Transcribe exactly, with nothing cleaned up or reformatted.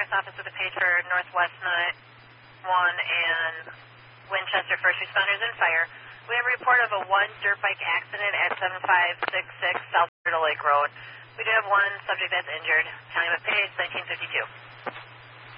S office with a page for Northwest one and Winchester First Responders and Fire. We have a report of a one dirt bike accident at seven five six six South Turtle Lake Road. We do have one subject that's injured. County with page nineteen fifty-two.